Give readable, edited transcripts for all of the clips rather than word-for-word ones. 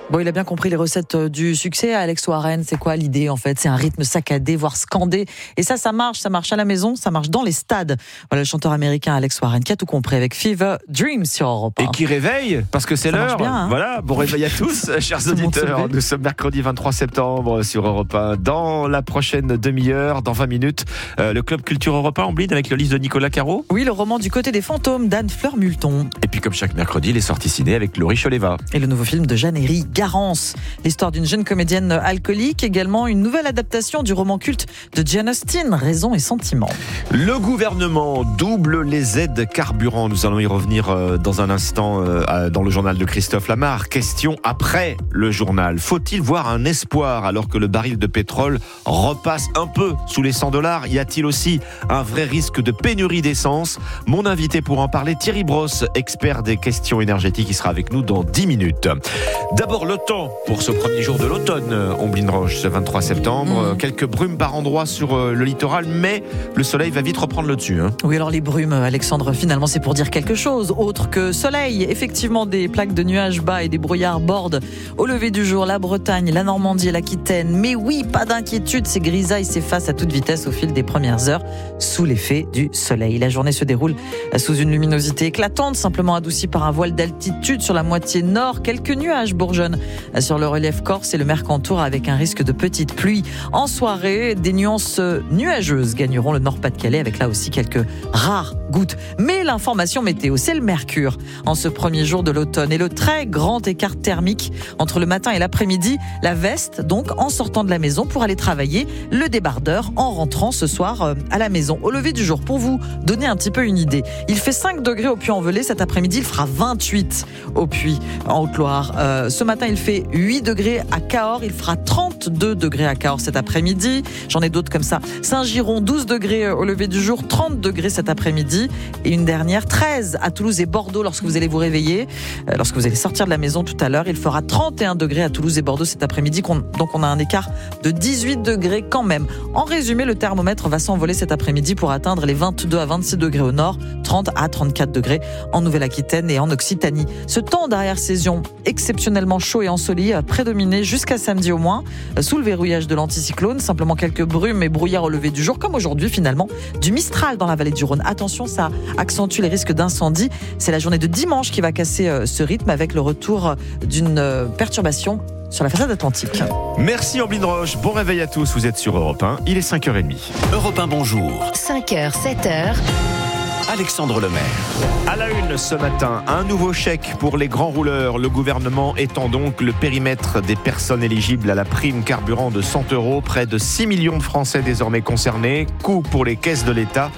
Bon, il a bien compris les recettes du succès. Alex Warren, c'est quoi l'idée en fait? C'est un rythme saccadé, voire scandé. Et ça marche à la maison, ça marche dans les stades. Voilà le chanteur américain Alex Warren qui a tout compris avec Fever Dreams sur Europe 1. Et qui réveille, parce que c'est Ça marche l'heure. bien, hein. Voilà, bon réveil à tous, chers auditeurs. Nous sommes mercredi 23 septembre sur Europe 1. Dans la prochaine demi-heure, dans 20 minutes, le Club Culture Europe 1 en bleed avec le livre de Nicolas Caro. Oui, le roman Du côté des fantômes d'Anne Fleur-Multon. Et puis comme chaque mercredi, les sorties ciné avec Laurie Choleva. Et le nouveau film de Jeanne-Héry Garance. L'histoire d'une jeune comédienne alcoolique. Également une nouvelle adaptation du roman culte de Jane Austen, Raison et Sentiment. Le gouvernement double les aides carburant. Nous allons y revenir dans un instant dans le journal de Christophe Lamar. Question après le journal. Faut-il voir un espoir alors que le baril de pétrole repasse un peu sous les $100? Y a-t-il aussi un vrai risque de pénurie d'essence? Mon invité pour en parler, Thierry Brosse, expert des questions énergétiques, il sera avec nous dans 10 minutes. D'abord le temps pour ce premier jour de l'automne, Omblin-Roche, ce 23 septembre. Quelques brumes par endroits sur le littoral, mais le soleil va vite reprendre le dessus. Oui, alors les brumes, Alexandre, finalement c'est pour dire quelque chose autre que soleil. Effectivement, des plaques de nuages bas et des brouillards bordent au lever du jour la Bretagne, la Normandie et l'Aquitaine. Mais oui, pas d'inquiétude, ces grisailles s'effacent à toute vitesse au fil des premières heures sous l'effet du soleil. La journée se déroule sous une luminosité éclatante, simplement adoucie par un voile d'altitude sur la moitié nord. Quelques nuages bourgeonnent sur le relief corse et le Mercantour avec un risque de petites pluies. En soirée, des nuances nuageuses gagneront le Nord-Pas-de-Calais avec là aussi quelques rares gouttes. Mais l'information météo, c'est le mercure en ce premier jour de l'automne et le très grand écart thermique entre le matin et l'après-midi. La veste, donc, en sortant de la maison pour aller travailler, le débardeur en rentrant ce soir à la maison. Au lever du jour, pour vous donner un petit peu une idée, il fait 5 degrés au Puy-en-Velay. Cet après-midi, il fera 28 au Puy, en Haute-Loire. Ce matin, il fait 8 degrés à Cahors. Il fera 32 degrés à Cahors cet après-midi. J'en ai d'autres comme ça. Saint-Giron, 12 degrés au lever du jour, 30 degrés cet après-midi. Et une dernière, 13 à Toulouse et Bordeaux lorsque vous allez vous réveiller. Lorsque vous allez sortir de la maison tout à l'heure, il fera 31 degrés à Toulouse et Bordeaux cet après-midi. Donc on a un écart de 18 degrés quand même. En résumé, le thermomètre va s'envoler cet après-midi pour atteindre les 22 à 26 degrés au nord, 30 à 34 degrés en Nouvelle-Aquitaine et en Occitanie. Ce temps d'arrière-saison exceptionnellement chaud et ensoleillé a prédominé jusqu'à samedi au moins, sous le verrouillage de l'anticyclone. Simplement quelques brumes et brouillards au lever du jour, comme aujourd'hui finalement, du Mistral dans la vallée du Rhône. Attention, ça accentue les risques d'incendie. C'est la journée de dimanche qui va casser ce rythme avec le retour d'une perturbation sur la façade atlantique. Merci Omblin Roche, bon réveil à tous, vous êtes sur Europe 1, il est 5h30. Europe 1, bonjour. 5h, 7h. Alexandre Lemaire. À la une ce matin, un nouveau chèque pour les grands rouleurs. Le gouvernement étend donc le périmètre des personnes éligibles à la prime carburant de 100 €. Près de 6 millions de Français désormais concernés. Coût pour les caisses de l'État,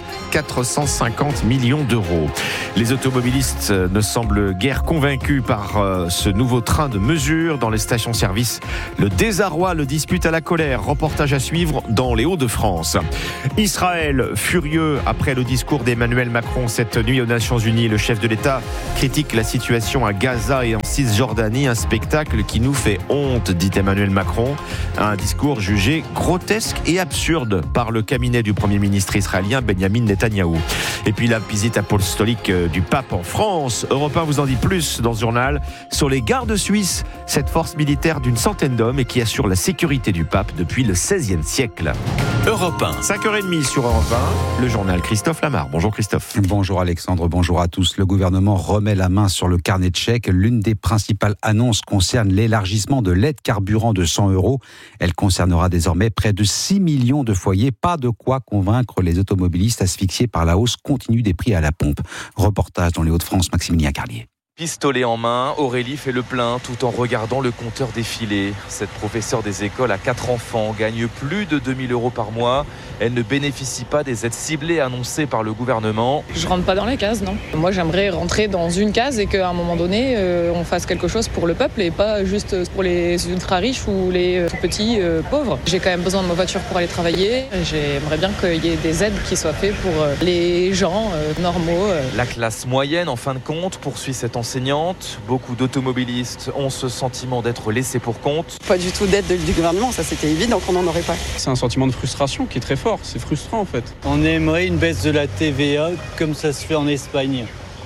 450 millions d'euros. Les automobilistes ne semblent guère convaincus par ce nouveau train de mesures. Dans les stations-service, le désarroi le dispute à la colère. Reportage à suivre dans les Hauts-de-France. Israël, furieux après le discours d'Emmanuel Macron cette nuit aux Nations Unies. Le chef de l'État critique la situation à Gaza et en Cisjordanie. Un spectacle qui nous fait honte, dit Emmanuel Macron. Un discours jugé grotesque et absurde par le cabinet du Premier ministre israélien Benjamin Netanyahou. Et puis la visite apostolique du pape en France. Europe 1 vous en dit plus dans ce journal sur les gardes suisses, cette force militaire d'une centaine d'hommes et qui assure la sécurité du pape depuis le XVIe siècle. Europe 1. 5h30 sur Europe 1, le journal Christophe Lamar. Bonjour Christophe. Bonjour Alexandre, bonjour à tous. Le gouvernement remet la main sur le carnet de chèques. L'une des principales annonces concerne l'élargissement de l'aide carburant de 100 €. Elle concernera désormais près de 6 millions de foyers. Pas de quoi convaincre les automobilistes asphyxiés par la hausse continue des prix à la pompe. Reportage dans les Hauts-de-France, Maximilien Carlier. Pistolet en main, Aurélie fait le plein tout en regardant le compteur défiler. Cette professeure des écoles a 4 enfants, gagne plus de 2 000 € par mois. Elle ne bénéficie pas des aides ciblées annoncées par le gouvernement. Je rentre pas dans les cases, non. Moi, j'aimerais rentrer dans une case et qu'à un moment donné, on fasse quelque chose pour le peuple et pas juste pour les ultra-riches ou les tout petits pauvres. J'ai quand même besoin de ma voiture pour aller travailler. J'aimerais bien qu'il y ait des aides qui soient faites pour les gens normaux. La classe moyenne, en fin de compte, poursuit cette enseignante. Beaucoup d'automobilistes ont ce sentiment d'être laissés pour compte. Pas du tout d'aide du gouvernement, ça c'était évident qu'on n'en aurait pas. C'est un sentiment de frustration qui est très fort, c'est frustrant en fait. On aimerait une baisse de la TVA comme ça se fait en Espagne.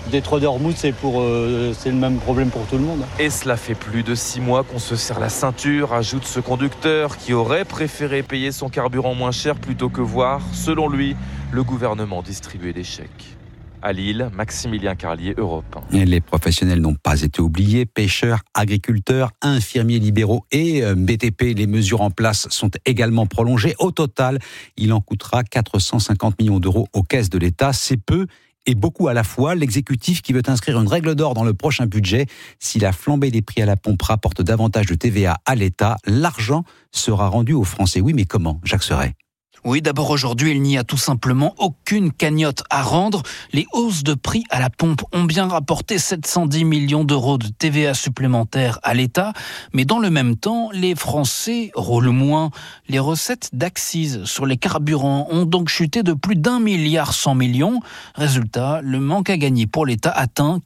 Détroit d'Ormuz, c'est le même problème pour tout le monde. Et cela fait plus de 6 mois qu'on se serre la ceinture, ajoute ce conducteur qui aurait préféré payer son carburant moins cher plutôt que voir, selon lui, le gouvernement distribuer des chèques. À Lille, Maximilien Carlier, Europe 1. Et les professionnels n'ont pas été oubliés. Pêcheurs, agriculteurs, infirmiers libéraux et BTP. Les mesures en place sont également prolongées. Au total, il en coûtera 450 millions d'euros aux caisses de l'État. C'est peu et beaucoup à la fois. L'exécutif qui veut inscrire une règle d'or dans le prochain budget. Si la flambée des prix à la pompe rapporte davantage de TVA à l'État, l'argent sera rendu aux Français. Oui, mais comment, Jacques Serret ? Oui, d'abord aujourd'hui, il n'y a tout simplement aucune cagnotte à rendre. Les hausses de prix à la pompe ont bien rapporté 710 millions d'euros de TVA supplémentaires à l'État. Mais dans le même temps, les Français roulent moins. Les recettes d'accise sur les carburants ont donc chuté de plus d'1,1 milliard. Résultat, le manque à gagner pour l'État atteint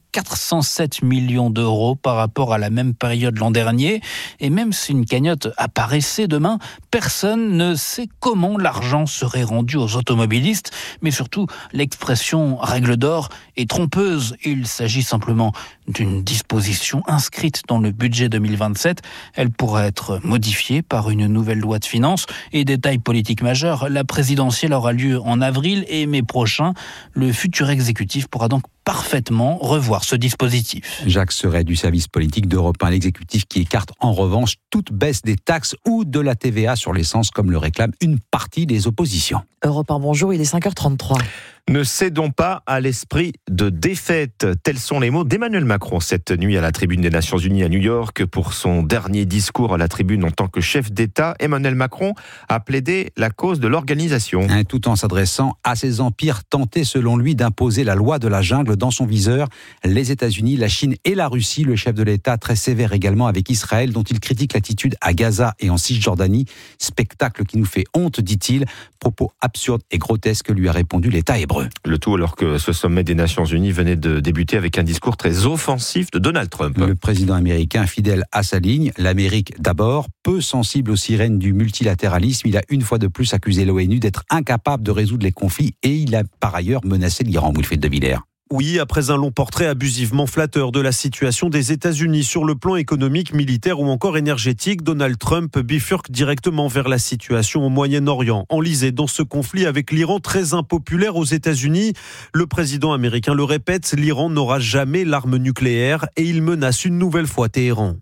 407 millions d'euros par rapport à la même période l'an dernier. Et même si une cagnotte apparaissait demain, personne ne sait comment l'argent serait rendu aux automobilistes. Mais surtout, l'expression « règle d'or » est trompeuse. Il s'agit simplement d'une disposition inscrite dans le budget 2027. Elle pourra être modifiée par une nouvelle loi de finances. Et détail politique majeur, la présidentielle aura lieu en avril et mai prochain. Le futur exécutif pourra donc parfaitement revoir ce dispositif. Jacques Serret du service politique d'Europe 1, l'exécutif qui écarte en revanche toute baisse des taxes ou de la TVA sur l'essence comme le réclame une partie des oppositions. Europe 1, bonjour, il est 5h33. Ne cédons pas à l'esprit de défaite. Tels sont les mots d'Emmanuel Macron cette nuit à la tribune des Nations Unies à New York. Pour son dernier discours à la tribune en tant que chef d'État, Emmanuel Macron a plaidé la cause de l'organisation. Tout en s'adressant à ces empires tentés selon lui d'imposer la loi de la jungle dans son viseur. Les États-Unis, la Chine et la Russie. Le chef de l'État très sévère également avec Israël dont il critique l'attitude à Gaza et en Cisjordanie. Spectacle qui nous fait honte, dit-il. Propos absurdes et grotesques lui a répondu l'État hébreu. Le tout alors que ce sommet des Nations Unies venait de débuter avec un discours très offensif de Donald Trump. Le président américain, fidèle à sa ligne, l'Amérique d'abord, peu sensible aux sirènes du multilatéralisme, il a une fois de plus accusé l'ONU d'être incapable de résoudre les conflits et il a par ailleurs menacé l'Iran. Wilfried de Villers. Oui, après un long portrait abusivement flatteur de la situation des États-Unis sur le plan économique, militaire ou encore énergétique, Donald Trump bifurque directement vers la situation au Moyen-Orient. Enlisé dans ce conflit avec l'Iran très impopulaire aux États-Unis, le président américain le répète, l'Iran n'aura jamais l'arme nucléaire et il menace une nouvelle fois Téhéran.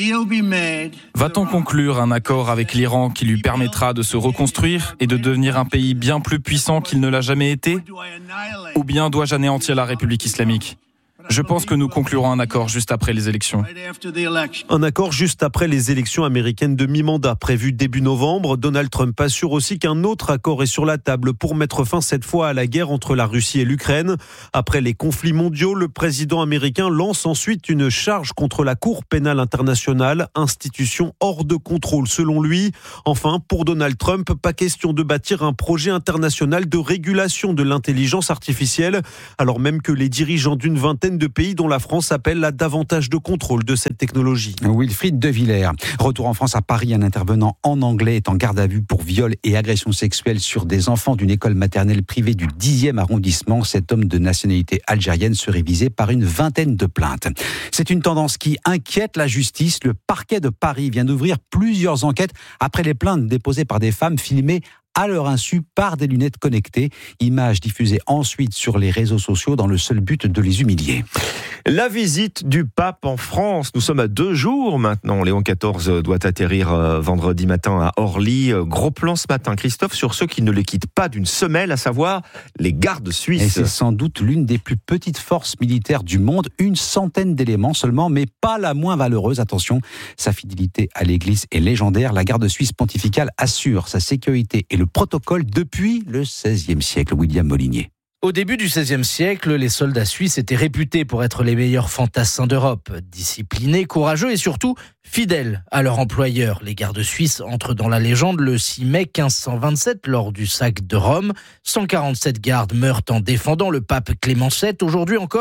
Va-t-on conclure un accord avec l'Iran qui lui permettra de se reconstruire et de devenir un pays bien plus puissant qu'il ne l'a jamais été ? Ou bien dois-je anéantir la République islamique ? Je pense que nous conclurons un accord juste après les élections. Un accord juste après les élections américaines de mi-mandat prévues début novembre. Donald Trump assure aussi qu'un autre accord est sur la table pour mettre fin cette fois à la guerre entre la Russie et l'Ukraine. Après les conflits mondiaux, le président américain lance ensuite une charge contre la Cour pénale internationale, institution hors de contrôle selon lui. Enfin, pour Donald Trump, pas question de bâtir un projet international de régulation de l'intelligence artificielle, alors même que les dirigeants d'une vingtaine de pays dont la France appelle à davantage de contrôle de cette technologie. Wilfried de Villers. Retour en France à Paris, un intervenant en anglais est en garde à vue pour viol et agression sexuelle sur des enfants d'une école maternelle privée du 10e arrondissement. Cet homme de nationalité algérienne serait visé par une vingtaine de plaintes. C'est une tendance qui inquiète la justice. Le parquet de Paris vient d'ouvrir plusieurs enquêtes après les plaintes déposées par des femmes filmées à leur insu par des lunettes connectées. Images diffusées ensuite sur les réseaux sociaux dans le seul but de les humilier. La visite du pape en France. Nous sommes à 2 jours maintenant. Léon XIV doit atterrir vendredi matin à Orly. Gros plan ce matin, Christophe, sur ceux qui ne les quittent pas d'une semelle, à savoir les gardes suisses. Et c'est sans doute l'une des plus petites forces militaires du monde. 100 d'éléments seulement, mais pas la moins valeureuse. Attention, sa fidélité à l'Église est légendaire. La garde suisse pontificale assure sa sécurité et le protocole depuis le XVIe siècle. William Molinier. Au début du XVIe siècle, les soldats suisses étaient réputés pour être les meilleurs fantassins d'Europe. Disciplinés, courageux et surtout fidèles à leur employeur. Les gardes suisses entrent dans la légende le 6 mai 1527 lors du sac de Rome. 147 gardes meurent en défendant le pape Clément VII. Aujourd'hui encore,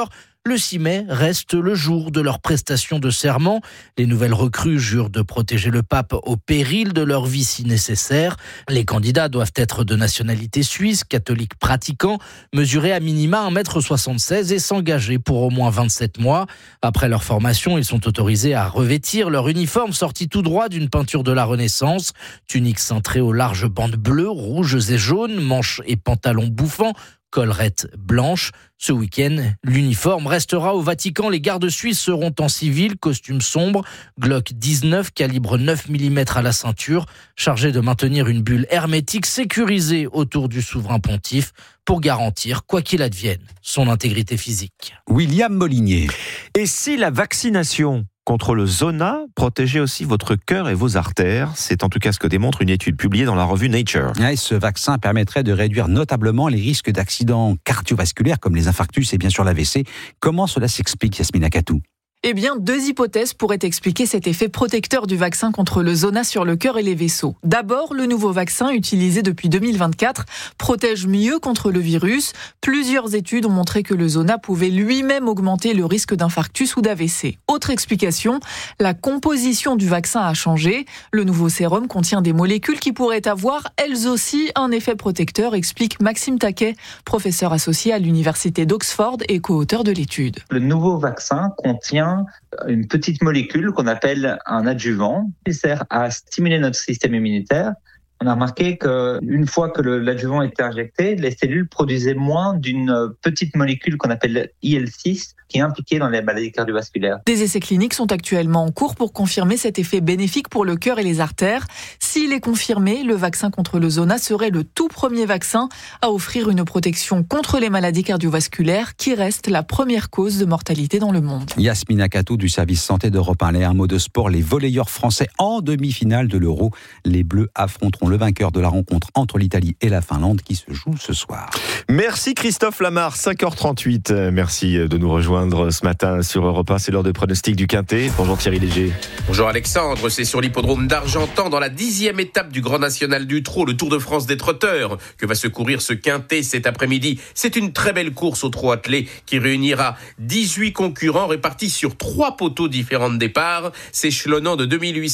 Le 6 mai reste le jour de leur prestation de serment. Les nouvelles recrues jurent de protéger le pape au péril de leur vie si nécessaire. Les candidats doivent être de nationalité suisse, catholique pratiquant, mesurer à minima 1m76 et s'engager pour au moins 27 mois. Après leur formation, ils sont autorisés à revêtir leur uniforme sorti tout droit d'une peinture de la Renaissance. Tunique cintrée aux larges bandes bleues, rouges et jaunes, manches et pantalons bouffants, collerette blanche. Ce week-end, l'uniforme restera au Vatican. Les gardes suisses seront en civil, costume sombre, Glock 19, calibre 9 mm à la ceinture, chargé de maintenir une bulle hermétique sécurisée autour du souverain pontife pour garantir, quoi qu'il advienne, son intégrité physique. William Molinier. Et si la vaccination contre le zona protégeait aussi votre cœur et vos artères? C'est en tout cas ce que démontre une étude publiée dans la revue Nature. Et ce vaccin permettrait de réduire notablement les risques d'accidents cardiovasculaires comme les infarctus et bien sûr l'AVC. Comment cela s'explique, Yasmina Katou? Eh bien, 2 hypothèses pourraient expliquer cet effet protecteur du vaccin contre le zona sur le cœur et les vaisseaux. D'abord, le nouveau vaccin utilisé depuis 2024 protège mieux contre le virus. Plusieurs études ont montré que le zona pouvait lui-même augmenter le risque d'infarctus ou d'AVC. Autre explication, la composition du vaccin a changé. Le nouveau sérum contient des molécules qui pourraient avoir, elles aussi, un effet protecteur, explique Maxime Taquet, professeur associé à l'université d'Oxford et co-auteur de l'étude. Le nouveau vaccin contient une petite molécule qu'on appelle un adjuvant qui sert à stimuler notre système immunitaire. On a remarqué qu'une fois que l'adjuvant était injecté, les cellules produisaient moins d'une petite molécule qu'on appelle IL-6 qui est impliquée dans les maladies cardiovasculaires. Des essais cliniques sont actuellement en cours pour confirmer cet effet bénéfique pour le cœur et les artères. S'il est confirmé, le vaccin contre le zona serait le tout premier vaccin à offrir une protection contre les maladies cardiovasculaires qui reste la première cause de mortalité dans le monde. Yasmina Katou du service santé d'Europe 1. Un mot de sport, les volleyeurs français en demi-finale de l'Euro. Les Bleus affronteront le vainqueur de la rencontre entre l'Italie et la Finlande qui se joue ce soir. Merci Christophe Lamar, 5h38. Merci de nous rejoindre ce matin sur Europe 1. C'est l'heure de pronostic du Quintet. Bonjour Thierry Léger. Bonjour Alexandre, c'est sur l'hippodrome d'Argentan dans la 10e étape du Grand National du Trot, le Tour de France des trotteurs, que va se courir ce Quintet cet après-midi. C'est une très belle course au trot attelé qui réunira 18 concurrents répartis sur 3 poteaux différents de départ, s'échelonnant de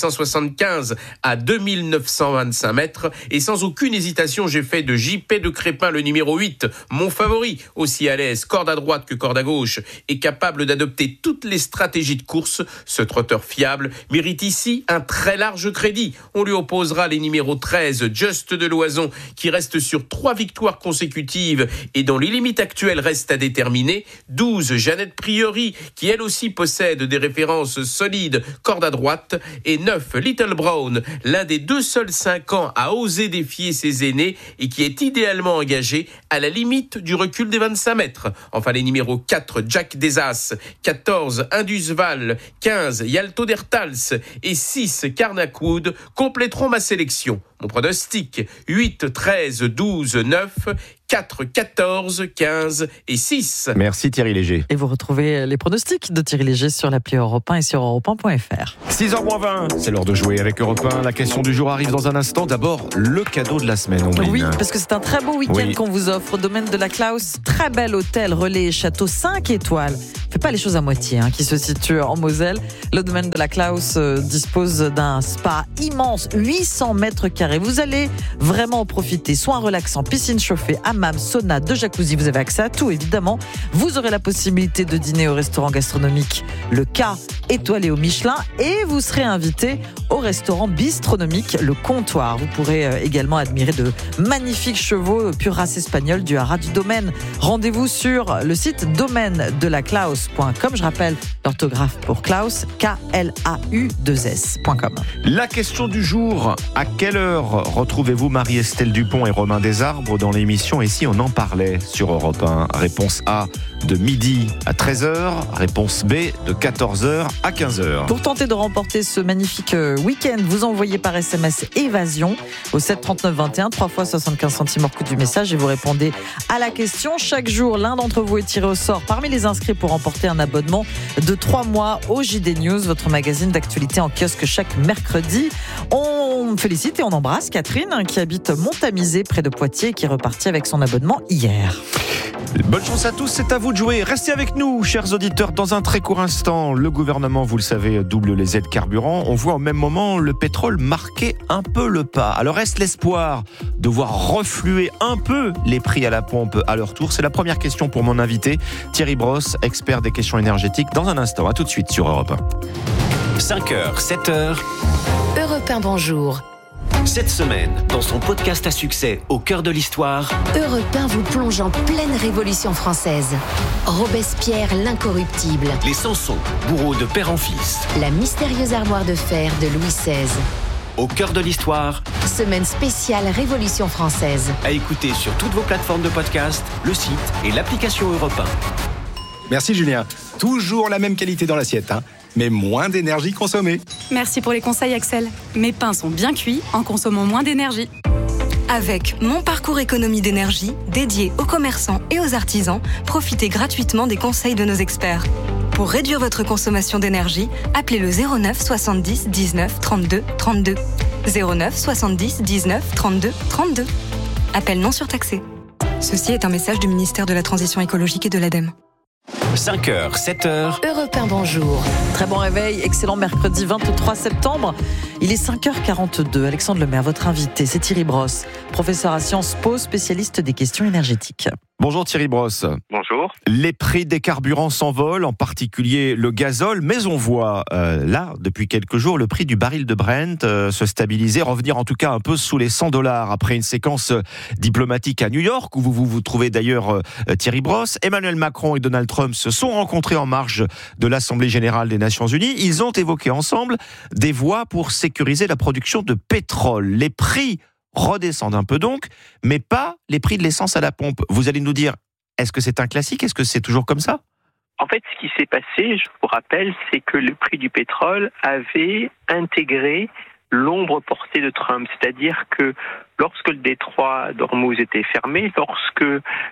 2875 à 2925 mètres. Et sans aucune hésitation, j'ai fait de JP de Crépin le numéro 8, mon favori, aussi à l'aise, corde à droite que corde à gauche, et capable d'adopter toutes les stratégies de course. Ce trotteur fiable mérite ici un très large crédit. On lui opposera les numéros 13, Just de Loison, qui reste sur 3 victoires consécutives et dont les limites actuelles restent à déterminer. 12, Jeannette Priori, qui elle aussi possède des références solides, corde à droite. Et 9, Little Brown, l'un des 2 seuls 5 ans à oser défier ses aînés et qui est idéalement engagé à la limite du recul des 25 mètres. Enfin, les numéros 4, Jack des As, 14, Indusval, 15, Yalto d'Ertals et 6, Carnackwood compléteront ma sélection. Mon pronostic, 8, 13, 12, 9, 4, 14, 15 et 6. Merci Thierry Léger. Et vous retrouvez les pronostics de Thierry Léger sur l'appli Europe 1 et sur europe1.fr. 6h20, c'est l'heure de jouer avec Europe 1. La question du jour arrive dans un instant. D'abord, le cadeau de la semaine. Oui, parce que c'est un très beau week-end qu'on vous offre au domaine de la Klaus. Très bel hôtel, relais et château 5 étoiles. Faites pas les choses à moitié, qui se situe en Moselle. Le domaine de la Klaus dispose d'un spa immense, 800 mètres carrés. Vous allez vraiment en profiter. Soins relaxants, piscine chauffée, hammam, sauna, 2 jacuzzi. Vous avez accès à tout, évidemment. Vous aurez la possibilité de dîner au restaurant gastronomique Le K, étoilé au Michelin. Et vous serez invité au restaurant bistronomique Le Comptoir. Vous pourrez également admirer de magnifiques chevaux pure race espagnole du haras du domaine. Rendez-vous sur le site domaine-de-la-Klaus.com. Je rappelle l'orthographe pour Klaus, K-L-A-U-2-S.com. La question du jour, à quelle heure retrouvez-vous Marie-Estelle Dupont et Romain Desarbres dans l'émission Et si on en parlait sur Europe 1? Réponse A, de midi à 13h. Réponse B, de 14h à 15h. Pour tenter de remporter ce magnifique week-end, vous envoyez par SMS Évasion au 7 39 21, 3 fois 75 centimes hors coût du message et vous répondez à la question. Chaque jour, l'un d'entre vous est tiré au sort parmi les inscrits pour remporter un abonnement de 3 mois au JD News, votre magazine d'actualité en kiosque chaque mercredi. On on félicite et on embrasse Catherine qui habite Montamisé près de Poitiers et qui est repartie avec son abonnement hier. Bonne chance à tous, c'est à vous de jouer. Restez avec nous, chers auditeurs, dans un très court instant. Le gouvernement, vous le savez, double les aides carburant. On voit au même moment le pétrole marquer un peu le pas. Alors reste l'espoir de voir refluer un peu les prix à la pompe à leur tour. C'est la première question pour mon invité, Thierry Brosse, expert des questions énergétiques. Dans un instant, à tout de suite sur Europe 1. 5h, 7h. Europe 1, bonjour. Cette semaine, dans son podcast à succès Au cœur de l'histoire, Europe 1 vous plonge en pleine Révolution française. Robespierre l'incorruptible. les Samson, bourreaux de père en fils. La mystérieuse armoire de fer de Louis XVI. Au cœur de l'histoire, Semaine spéciale Révolution française. à écouter sur toutes vos plateformes de podcast, le site et l'application Europe 1. Merci Julien. Toujours la même qualité dans l'assiette, mais moins d'énergie consommée. Merci pour les conseils Axel. Mes pains sont bien cuits en consommant moins d'énergie. Avec Mon Parcours Économie d'énergie, dédié aux commerçants et aux artisans, profitez gratuitement des conseils de nos experts. Pour réduire votre consommation d'énergie, appelez le 09 70 19 32 32. 09 70 19 32 32. Appel non surtaxé. Ceci est un message du ministère de la Transition écologique et de l'ADEME. 5h, 7h. Europe 1, bonjour. Très bon réveil, excellent mercredi 23 septembre. Il est 5h42. Alexandre Lemaire, votre invité, c'est Thierry Brosse, professeur à Sciences Po, spécialiste des questions énergétiques. Bonjour Thierry Brosse. Bonjour. Les prix des carburants s'envolent, en particulier le gazole, mais on voit là, depuis quelques jours, le prix du baril de Brent se stabiliser, revenir en tout cas un peu sous les $100 après une séquence diplomatique à New York, où vous trouvez d'ailleurs Thierry Brosse. Emmanuel Macron et Donald Trump se sont rencontrés en marge de l'Assemblée générale des Nations Unies. Ils ont évoqué ensemble des voies pour sécuriser la production de pétrole. Les prix redescendent un peu donc, mais pas les prix de l'essence à la pompe. Vous allez nous dire, est-ce que c'est un classique ? Est-ce que c'est toujours comme ça ? En fait, ce qui s'est passé, je vous rappelle, c'est que le prix du pétrole avait intégré l'ombre portée de Trump. C'est-à-dire que lorsque le détroit d'Ormuz était fermé, lorsque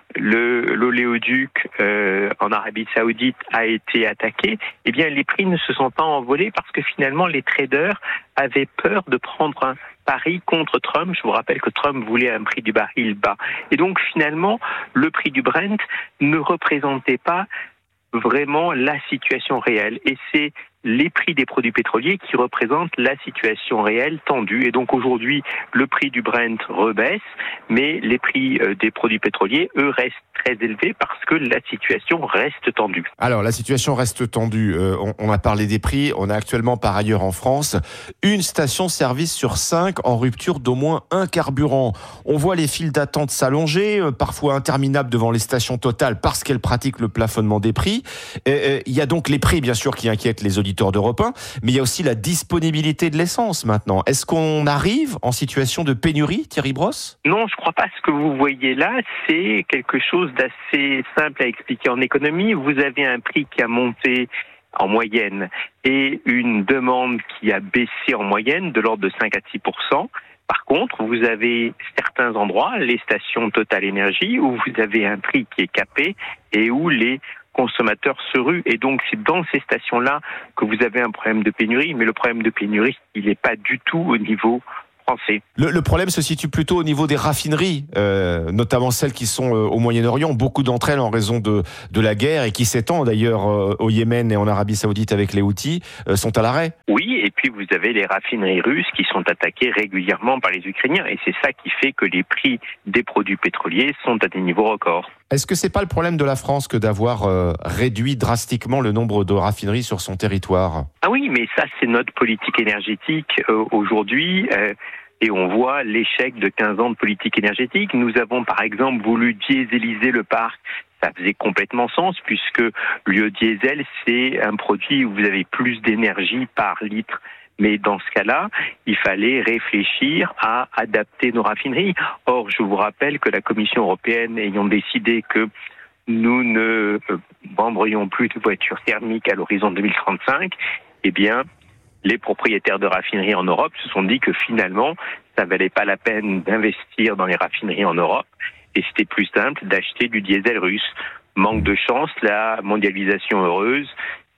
l'oléoduc en Arabie Saoudite a été attaqué, eh bien les prix ne se sont pas envolés parce que finalement les traders avaient peur de prendre un pari contre Trump. Je vous rappelle que Trump voulait un prix du baril bas. Et donc finalement, le prix du Brent ne représentait pas vraiment la situation réelle. Et c'est les prix des produits pétroliers qui représentent la situation réelle tendue. Et donc aujourd'hui, le prix du Brent rebaisse, mais les prix des produits pétroliers, eux, restent très élevés parce que la situation reste tendue. Alors, la situation reste tendue. On a parlé des prix. On a actuellement, par ailleurs, en France, une station-service sur 5 en rupture d'au moins un carburant. On voit les files d'attente s'allonger, parfois interminables devant les stations Total parce qu'elles pratiquent le plafonnement des prix. Il y a donc les prix, bien sûr, qui inquiètent les auditeurs d'Europe 1, mais il y a aussi la disponibilité de l'essence maintenant. Est-ce qu'on arrive en situation de pénurie, Thierry Brosse ? Non, je crois pas. Ce que vous voyez là, c'est quelque chose d'assez simple à expliquer. En économie, vous avez un prix qui a monté en moyenne et une demande qui a baissé en moyenne de l'ordre de 5 à 6%. Par contre, vous avez certains endroits, les stations Total Énergie, où vous avez un prix qui est capé et où les consommateurs se ruent. Et donc, c'est dans ces stations-là que vous avez un problème de pénurie. Mais le problème de pénurie, il n'est pas du tout au niveau français. Le problème se situe plutôt au niveau des raffineries, notamment celles qui sont au Moyen-Orient. Beaucoup d'entre elles, en raison de la guerre, et qui s'étend d'ailleurs au Yémen et en Arabie Saoudite avec les Houthis, sont à l'arrêt. Oui, et puis vous avez les raffineries russes qui sont attaquées régulièrement par les Ukrainiens. Et c'est ça qui fait que les prix des produits pétroliers sont à des niveaux records. Est-ce que c'est pas le problème de la France que d'avoir réduit drastiquement le nombre de raffineries sur son territoire ? Ah oui, mais ça, c'est notre politique énergétique aujourd'hui. Et on voit l'échec de 15 ans de politique énergétique. Nous avons par exemple voulu dieseliser le parc. Ça faisait complètement sens puisque le diesel, c'est un produit où vous avez plus d'énergie par litre. Mais dans ce cas-là, il fallait réfléchir à adapter nos raffineries. Or, je vous rappelle que la Commission européenne ayant décidé que nous ne vendrions plus de voitures thermiques à l'horizon 2035, eh bien, les propriétaires de raffineries en Europe se sont dit que finalement, ça valait pas la peine d'investir dans les raffineries en Europe et c'était plus simple d'acheter du diesel russe. Manque de chance, la mondialisation heureuse,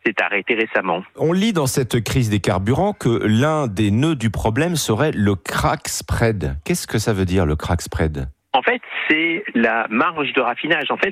s'est arrêté récemment. On lit dans cette crise des carburants que l'un des nœuds du problème serait le crack spread. Qu'est-ce que ça veut dire, le crack spread ? En fait, c'est la marge de raffinage. En fait,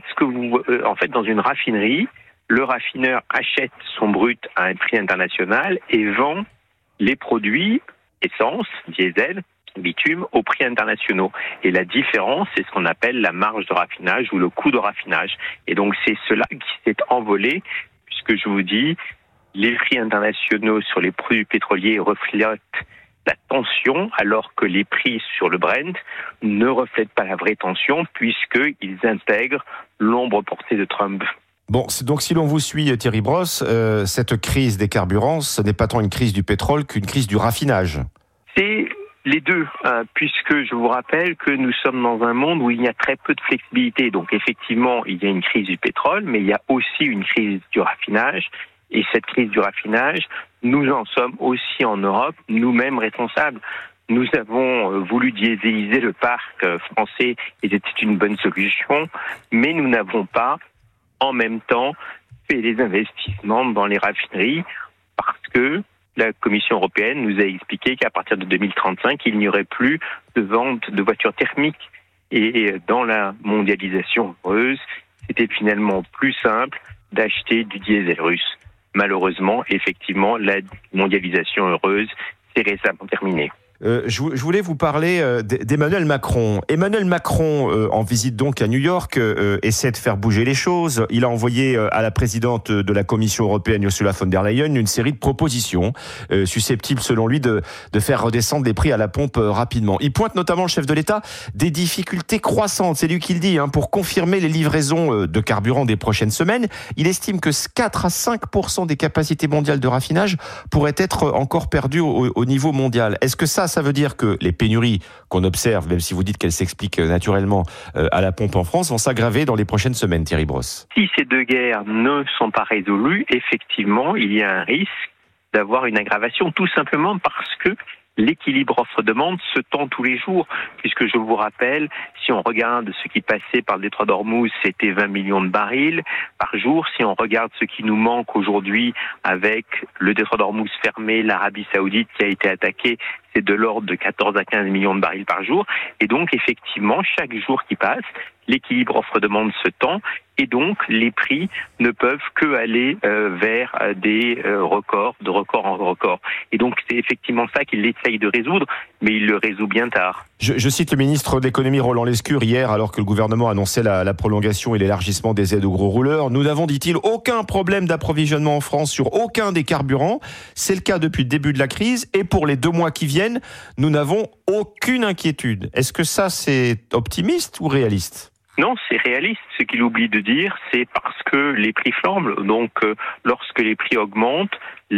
dans une raffinerie, le raffineur achète son brut à un prix international et vend les produits essence, diesel, bitume aux prix internationaux. Et la différence, c'est ce qu'on appelle la marge de raffinage ou le coût de raffinage. Et donc, c'est cela qui s'est envolé, puisque je vous dis, les prix internationaux sur les produits pétroliers reflètent la tension, alors que les prix sur le Brent ne reflètent pas la vraie tension, puisqu'ils intègrent l'ombre portée de Trump. Bon, donc si l'on vous suit, Thierry Brosse, cette crise des carburants, ce n'est pas tant une crise du pétrole qu'une crise du raffinage. C'est les deux, puisque je vous rappelle que nous sommes dans un monde où il y a très peu de flexibilité. Donc effectivement, il y a une crise du pétrole, mais il y a aussi une crise du raffinage. Et cette crise du raffinage, nous en sommes aussi en Europe nous-mêmes responsables. Nous avons voulu dieseliser le parc français et c'était une bonne solution, mais nous n'avons pas en même temps fait les investissements dans les raffineries parce que la Commission européenne nous a expliqué qu'à partir de 2035, il n'y aurait plus de vente de voitures thermiques. Et dans la mondialisation heureuse, c'était finalement plus simple d'acheter du diesel russe. Malheureusement, effectivement, la mondialisation heureuse s'est récemment terminée. Je voulais vous parler d'Emmanuel Macron. Emmanuel Macron, en visite donc à New York, essaie de faire bouger les choses. Il a envoyé à la présidente de la Commission européenne, Ursula von der Leyen, une série de propositions susceptibles, selon lui, de faire redescendre les prix à la pompe rapidement. Il pointe notamment, le chef de l'État, des difficultés croissantes, c'est lui qui le dit, pour confirmer les livraisons de carburant des prochaines semaines. Il estime que 4 à 5% des capacités mondiales de raffinage pourraient être encore perdues au niveau mondial. Est-ce que ça veut dire que les pénuries qu'on observe, même si vous dites qu'elles s'expliquent naturellement à la pompe en France, vont s'aggraver dans les prochaines semaines, Thierry Brosse? Si ces deux guerres ne sont pas résolues, effectivement, il y a un risque d'avoir une aggravation, tout simplement parce que l'équilibre offre-demande se tend tous les jours, puisque je vous rappelle, si on regarde ce qui passait par le détroit d'Ormuz, c'était 20 millions de barils par jour. Si on regarde ce qui nous manque aujourd'hui avec le détroit d'Ormuz fermé, l'Arabie Saoudite qui a été attaquée, c'est de l'ordre de 14 à 15 millions de barils par jour. Et donc, effectivement, chaque jour qui passe, l'équilibre offre-demande se tend et donc les prix ne peuvent que aller vers des records, de record en record. Et donc, c'est effectivement ça qu'il essaye de résoudre, mais il le résout bien tard. Je cite le ministre de l'économie Roland Lescure hier, alors que le gouvernement annonçait la prolongation et l'élargissement des aides aux gros rouleurs. Nous n'avons, dit-il, aucun problème d'approvisionnement en France sur aucun des carburants. C'est le cas depuis le début de la crise et pour les 2 mois qui viennent, nous n'avons aucune inquiétude. Est-ce que ça, c'est optimiste ou réaliste ? Non, c'est réaliste. Ce qu'il oublie de dire, c'est parce que les prix flambent. Donc, lorsque les prix augmentent,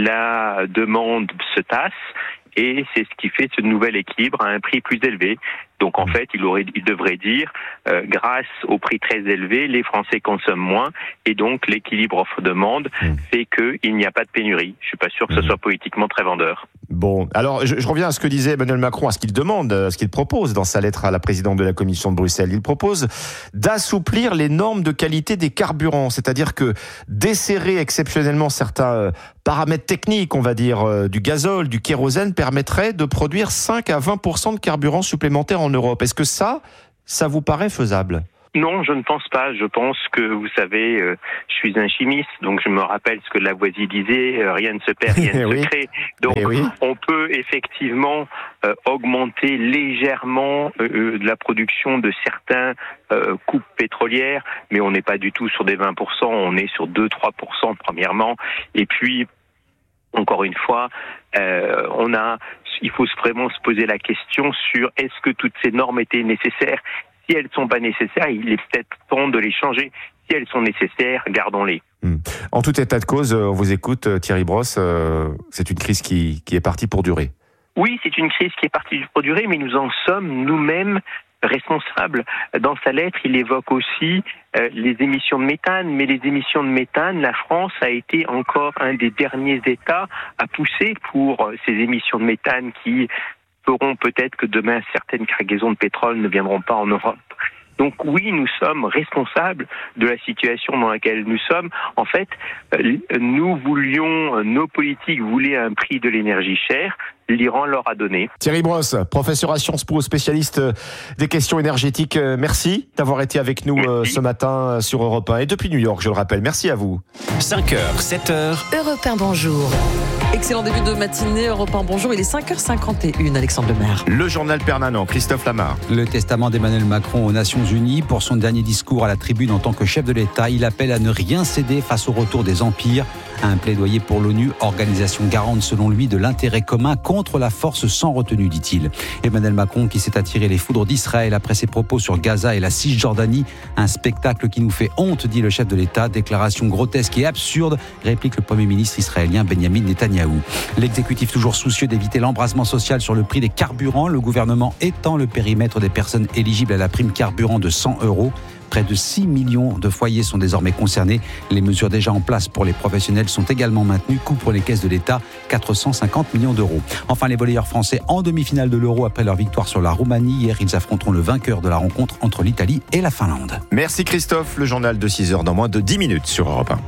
la demande se tasse et c'est ce qui fait ce nouvel équilibre à un prix plus élevé. Donc, en fait, il devrait dire, grâce au prix très élevé, les Français consomment moins et donc l'équilibre offre-demande fait qu'il n'y a pas de pénurie. Je suis pas sûr que ce soit politiquement très vendeur. Bon, alors je reviens à ce que disait Emmanuel Macron, à ce qu'il demande, à ce qu'il propose dans sa lettre à la présidente de la Commission de Bruxelles. Il propose d'assouplir les normes de qualité des carburants, c'est-à-dire que desserrer exceptionnellement certains paramètres techniques, on va dire, du gazole, du kérosène, permettrait de produire 5 à 20% de carburant supplémentaire en Europe. Est-ce que ça vous paraît faisable ? Non, je ne pense pas. Je pense que, vous savez, je suis un chimiste, donc je me rappelle ce que Lavoisier disait, rien ne se perd, rien ne se crée. Donc, on peut effectivement augmenter légèrement de la production de certains coupes pétrolières, mais on n'est pas du tout sur des 20%, on est sur 2-3% premièrement. Et puis, encore une fois, il faut vraiment se poser la question sur est-ce que toutes ces normes étaient nécessaires ? Si elles ne sont pas nécessaires, il est peut-être temps de les changer. Si elles sont nécessaires, gardons-les. En tout état de cause, on vous écoute, Thierry Brosse, c'est une crise qui est partie pour durer. Oui, c'est une crise qui est partie pour durer, mais nous en sommes nous-mêmes responsables. Dans sa lettre, il évoque aussi les émissions de méthane, mais les émissions de méthane, la France a été encore un des derniers États à pousser pour ces émissions de méthane qui feront peut-être que demain certaines cargaisons de pétrole ne viendront pas en Europe. Donc oui, nous sommes responsables de la situation dans laquelle nous sommes. En fait, nos politiques voulaient un prix de l'énergie cher. L'Iran leur a donné. Thierry Brosse, professeur à Sciences Po, spécialiste des questions énergétiques. Merci d'avoir été avec nous ce matin sur Europe 1 et depuis New York, je le rappelle. Merci à vous. 5h, 7h. Europe 1, bonjour. Excellent début de matinée, Europe 1, bonjour. Il est 5h51, Alexandre Lemaire. Le journal permanent, Christophe Lamar. Le testament d'Emmanuel Macron aux Nations Unies. Pour son dernier discours à la tribune en tant que chef de l'État, il appelle à ne rien céder face au retour des empires. Un plaidoyer pour l'ONU, organisation garante selon lui de l'intérêt commun contre la force sans retenue, dit-il. Emmanuel Macron qui s'est attiré les foudres d'Israël après ses propos sur Gaza et la Cisjordanie. Un spectacle qui nous fait honte, dit le chef de l'État. Déclaration grotesque et absurde, réplique le Premier ministre israélien Benjamin Netanyahou. L'exécutif toujours soucieux d'éviter l'embrasement social sur le prix des carburants. Le gouvernement étend le périmètre des personnes éligibles à la prime carburant de 100 €. Près de 6 millions de foyers sont désormais concernés. Les mesures déjà en place pour les professionnels sont également maintenues. Coût pour les caisses de l'État, 450 millions d'euros. Enfin, les volleyeurs français en demi-finale de l'Euro après leur victoire sur la Roumanie. Hier, ils affronteront le vainqueur de la rencontre entre l'Italie et la Finlande. Merci Christophe. Le journal de 6h dans moins de 10 minutes sur Europe 1.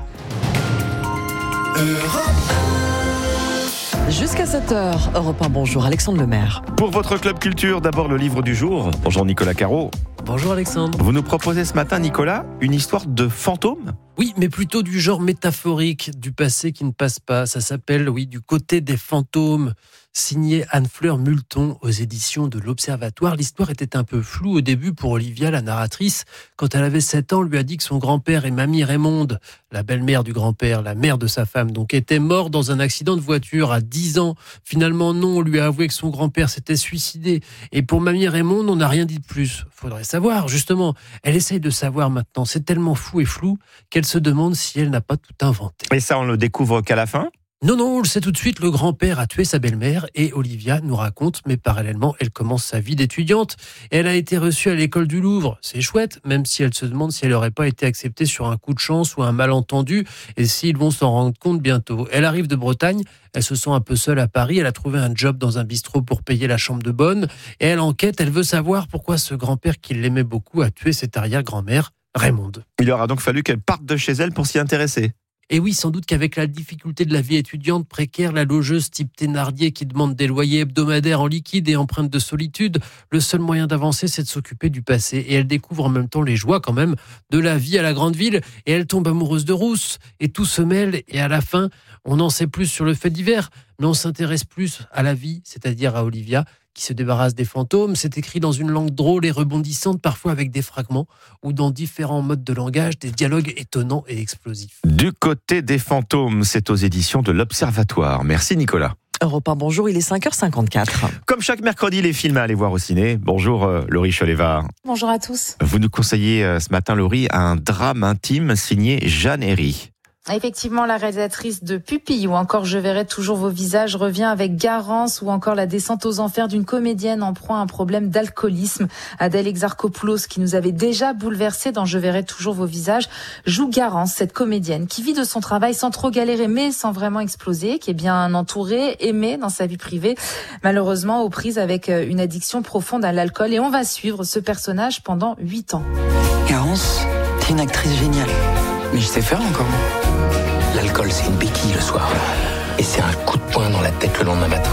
Jusqu'à 7h, Europe 1, bonjour. Alexandre Lemaire. Pour votre club culture, d'abord le livre du jour. Bonjour Nicolas Caro. Bonjour Alexandre. Vous nous proposez ce matin, Nicolas, une histoire de fantôme ? Oui, mais plutôt du genre métaphorique, du passé qui ne passe pas. Ça s'appelle, Du côté des fantômes, signé Anne-Fleur Multon aux éditions de l'Observatoire. L'histoire était un peu floue au début pour Olivia, la narratrice. Quand elle avait 7 ans, on lui a dit que son grand-père et mamie Raymonde, la belle-mère du grand-père, la mère de sa femme, donc était mort dans un accident de voiture à 10 ans. Finalement, non, on lui a avoué que son grand-père s'était suicidé. Et pour mamie Raymonde, on n'a rien dit de plus. Faudrait savoir, justement. Elle essaye de savoir maintenant. C'est tellement fou et flou qu'elle se demande si elle n'a pas tout inventé. Et ça, on le découvre qu'à la fin ? Non, on le sait tout de suite, le grand-père a tué sa belle-mère et Olivia nous raconte, mais parallèlement, elle commence sa vie d'étudiante. Elle a été reçue à l'école du Louvre, c'est chouette, même si elle se demande si elle n'aurait pas été acceptée sur un coup de chance ou un malentendu, et s'ils vont s'en rendre compte bientôt. Elle arrive de Bretagne, elle se sent un peu seule à Paris, elle a trouvé un job dans un bistrot pour payer la chambre de bonne, et elle enquête, elle veut savoir pourquoi ce grand-père qui l'aimait beaucoup a tué cette arrière-grand-mère, Raymonde. Il aura donc fallu qu'elle parte de chez elle pour s'y intéresser. Et oui, sans doute qu'avec la difficulté de la vie étudiante précaire, la logeuse type Thénardier qui demande des loyers hebdomadaires en liquide et empreinte de solitude, le seul moyen d'avancer, c'est de s'occuper du passé. Et elle découvre en même temps les joies quand même de la vie à la grande ville. Et elle tombe amoureuse de Rousse. Et tout se mêle. Et à la fin, on en sait plus sur le fait divers. Mais on s'intéresse plus à la vie, c'est-à-dire à Olivia, qui se débarrasse des fantômes. C'est écrit dans une langue drôle et rebondissante, parfois avec des fragments, ou dans différents modes de langage, des dialogues étonnants et explosifs. Du côté des fantômes, c'est aux éditions de l'Observatoire. Merci Nicolas. Europe 1, bonjour, il est 5h54. Comme chaque mercredi, les films à aller voir au ciné. Bonjour Laurie Cholévar. Bonjour à tous. Vous nous conseillez ce matin, Laurie, un drame intime signé Jeanne Herry. Effectivement, la réalisatrice de Pupille ou encore Je verrai toujours vos visages revient avec Garance ou encore la descente aux enfers d'une comédienne en proie à un problème d'alcoolisme. Adèle Exarchopoulos, qui nous avait déjà bouleversé dans Je verrai toujours vos visages, joue Garance, cette comédienne qui vit de son travail sans trop galérer mais sans vraiment exploser, qui est bien entourée, aimée dans sa vie privée, malheureusement aux prises avec une addiction profonde à l'alcool. Et on va suivre ce personnage pendant 8 ans. Garance, t'es une actrice géniale. Mais je sais faire encore. L'alcool, c'est une béquille le soir. Et c'est un coup de poing dans la tête le lendemain matin.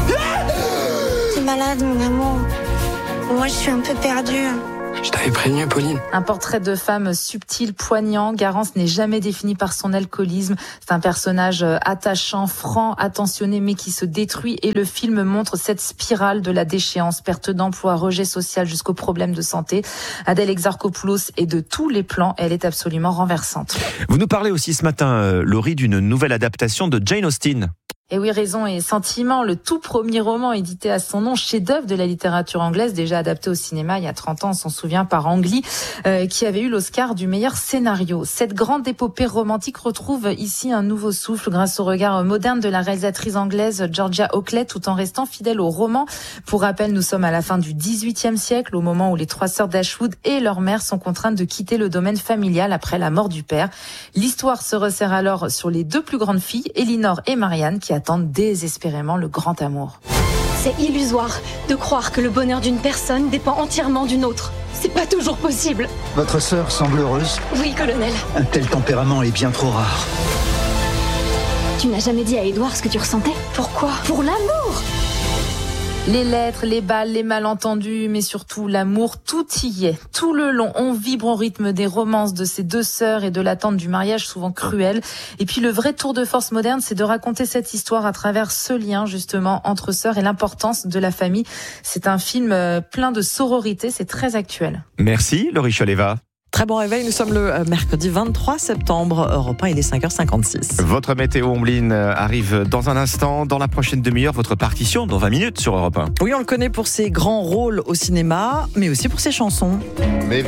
T'es malade, mon amour. Moi, je suis un peu perdue. Je t'avais prévenu, Pauline. Un portrait de femme subtil, poignant. Garance n'est jamais définie par son alcoolisme. C'est un personnage attachant, franc, attentionné, mais qui se détruit. Et le film montre cette spirale de la déchéance, perte d'emploi, rejet social jusqu'aux problèmes de santé. Adèle Exarchopoulos est de tous les plans. Elle est absolument renversante. Vous nous parlez aussi ce matin, Laurie, d'une nouvelle adaptation de Jane Austen. Et oui, Raison et Sentiment, le tout premier roman édité à son nom, chef-d'œuvre de la littérature anglaise, déjà adapté au cinéma il y a 30 ans, on s'en souvient, par Ang Lee, qui avait eu l'Oscar du meilleur scénario. Cette grande épopée romantique retrouve ici un nouveau souffle grâce au regard moderne de la réalisatrice anglaise Georgia Oakley, tout en restant fidèle au roman. Pour rappel, nous sommes à la fin du XVIIIe siècle, au moment où les 3 sœurs d'Ashwood et leur mère sont contraintes de quitter le domaine familial après la mort du père. L'histoire se resserre alors sur les 2 plus grandes filles, Elinor et Marianne, qui attendent désespérément le grand amour. C'est illusoire de croire que le bonheur d'une personne dépend entièrement d'une autre. C'est pas toujours possible. Votre sœur semble heureuse. Oui, colonel. Un tel tempérament est bien trop rare. Tu n'as jamais dit à Édouard ce que tu ressentais? Pourquoi? Pour l'amour! Les lettres, les balles, les malentendus, mais surtout l'amour, tout y est. Tout le long, on vibre au rythme des romances de ces deux sœurs et de l'attente du mariage souvent cruel. Et puis le vrai tour de force moderne, c'est de raconter cette histoire à travers ce lien justement entre sœurs et l'importance de la famille. C'est un film plein de sororité, c'est très actuel. Merci Laurie Choleva. Très bon réveil, nous sommes le mercredi 23 septembre, Europe 1, il est 5h56. Votre météo, Ombline, arrive dans un instant. Dans la prochaine demi-heure, votre partition, dans 20 minutes sur Europe 1. Oui, on le connaît pour ses grands rôles au cinéma, mais aussi pour ses chansons.